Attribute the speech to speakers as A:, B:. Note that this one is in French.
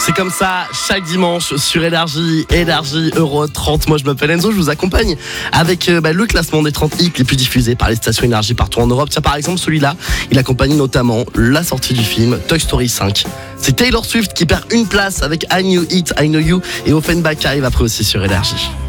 A: C'est comme ça, chaque dimanche sur Énergie Euro 30. Moi, je m'appelle Enzo, je vous accompagne avec le classement des 30 hits les plus diffusés par les stations Énergie partout en Europe. Tiens, par exemple, celui-là, il accompagne notamment la sortie du film Toy Story 5. C'est Taylor Swift qui perd une place avec I Knew It, I Know You, et Offenbach arrive après aussi sur Énergie.